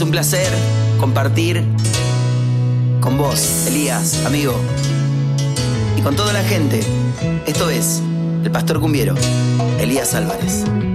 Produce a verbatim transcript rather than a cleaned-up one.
Es un placer compartir con vos, Elías, amigo, y con toda la gente. Esto es El Pastor Cumbiero, Elías Álvarez.